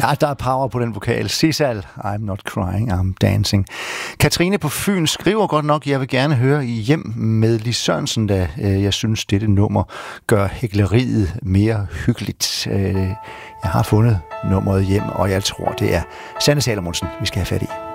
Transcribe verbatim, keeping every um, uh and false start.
Ja, der er power på den vokal. Sissal, I'm not crying, I'm dancing. Katrine på Fyn skriver godt nok, jeg vil gerne høre i Hjem med Lis Sørensen, da jeg synes, dette nummer gør hækleriet mere hyggeligt. Jeg har fundet nummeret Hjem, og jeg tror, det er Sanne Salomonsen, vi skal have fat i.